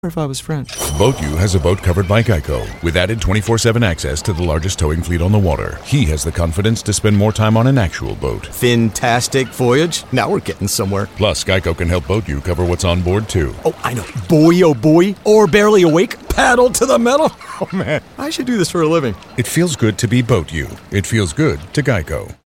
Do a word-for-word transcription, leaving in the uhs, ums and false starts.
Or if I was French. BoatU has a boat covered by Geico with added twenty-four seven access to the largest towing fleet on the water. He has the confidence to spend more time on an actual boat. Fantastic voyage. Now we're getting somewhere. Plus, Geico can help BoatU cover what's on board, too. Oh, I know. Boy, oh boy. Or barely awake. Paddle to the metal. Oh, man. I should do this for a living. It feels good to be BoatU. It feels good to Geico.